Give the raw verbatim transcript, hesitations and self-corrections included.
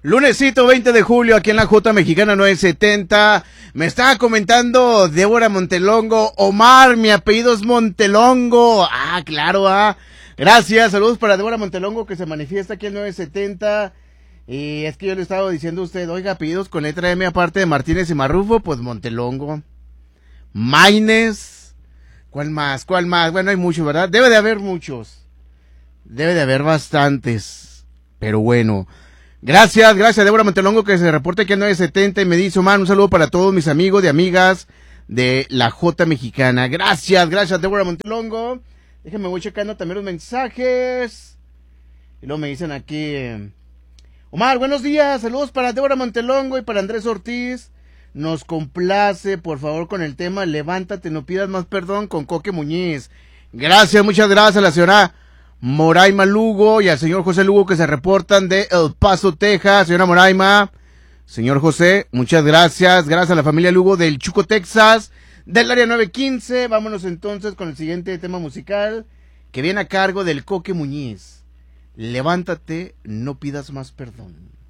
Lunesito veinte de julio, aquí en la J Mexicana nueve setenta. Me estaba comentando Débora Montelongo. Omar, mi apellido es Montelongo. Ah, claro, ah. Gracias, saludos para Débora Montelongo que se manifiesta aquí en nueve setenta. Y es que yo le estaba diciendo a usted, oiga, apellidos con letra M aparte de Martínez y Marrufo, pues Montelongo. Maines. ¿Cuál más? ¿Cuál más? Bueno, hay muchos, ¿verdad? Debe de haber muchos. Debe de haber bastantes. Pero bueno. Gracias, gracias Débora Montelongo que se reporta aquí en nueve setenta y me dice, Omar, un saludo para todos mis amigos y amigas de la J Mexicana. Gracias, gracias Débora Montelongo. Déjenme, voy checando también los mensajes. Y luego me dicen aquí, Omar, buenos días, saludos para Débora Montelongo y para Andrés Ortiz. Nos complace, por favor, con el tema Levántate, no pidas más perdón con Coque Muñiz. Gracias, muchas gracias a la señora Moraima Lugo y al señor José Lugo que se reportan de El Paso, Texas. Señora Moraima, señor José, muchas gracias. Gracias a la familia Lugo del Chuco, Texas, del área nueve quince. Vámonos entonces con el siguiente tema musical que viene a cargo del Coque Muñiz. Levántate, no pidas más perdón.